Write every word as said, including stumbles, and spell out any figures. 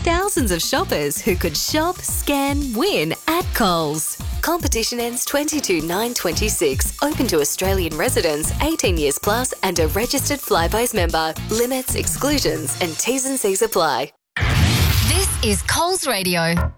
thousands of shoppers who could shop, scan, win at Coles. Competition ends twenty-two nine twenty-six. Open to Australian residents eighteen years plus and a registered Flybuys member. Limits, exclusions and T's and C's apply. This is Coles Radio.